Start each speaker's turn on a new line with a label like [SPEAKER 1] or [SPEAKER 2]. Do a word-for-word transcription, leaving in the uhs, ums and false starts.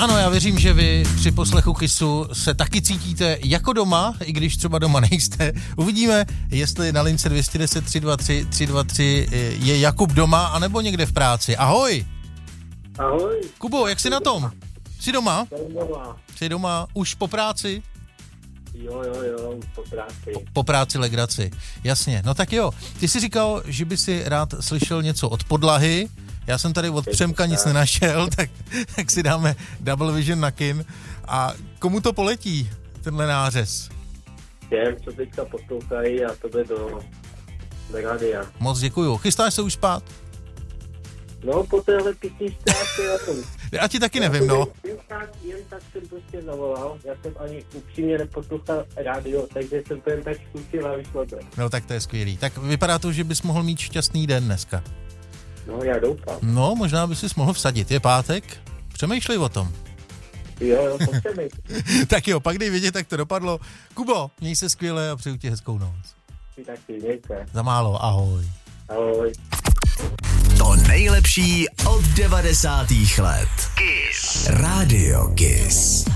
[SPEAKER 1] Ano, já věřím, že vy při poslechu Kissu se taky cítíte jako doma, i když třeba doma nejste. Uvidíme, jestli na lince dvě jedna deset tři dva tři tři dva tři je Jakub doma, anebo někde v práci. Ahoj!
[SPEAKER 2] Ahoj.
[SPEAKER 1] Kubo, jak jsi na tom? Jsi doma?
[SPEAKER 2] Jsem doma.
[SPEAKER 1] Jsi doma už po práci?
[SPEAKER 2] Jo, jo, jo, už po práci.
[SPEAKER 1] Po práci legraci, jasně. No tak jo, ty jsi říkal, že by si rád slyšel něco od podlahy. Já jsem tady od Přemka nic nenašel, tak, tak si dáme Double Vision na kin. A komu to poletí, tenhle nářez?
[SPEAKER 2] Těm, co teďka poslouchají a tebe do, do rádia.
[SPEAKER 1] Moc děkuju. Chystáš se už spát?
[SPEAKER 2] No, po téhle písničce asi já to...
[SPEAKER 1] Já ti taky nevím, no.
[SPEAKER 2] Jen tak, jen tak jsem prostě zavolal, já jsem ani upřímně neposlouchal rádio, takže jsem to jen tak zkusil a vyšlo to.
[SPEAKER 1] No tak to je skvělý. Tak vypadá to, že bys mohl mít šťastný den dneska.
[SPEAKER 2] No, já doufám.
[SPEAKER 1] No, možná bys si mohl vsadit. Je pátek? Přemýšlej o tom.
[SPEAKER 2] Jo, jo, potřebuji.
[SPEAKER 1] Tak jo, pak dej vědět, jak to dopadlo. Kubo, měj se skvěle a přeju ti hezkou noc.
[SPEAKER 2] Ty taky, mějte.
[SPEAKER 1] Za málo, ahoj.
[SPEAKER 2] Ahoj.
[SPEAKER 3] To nejlepší od devadesátých let. Kiss. Radio Kiss.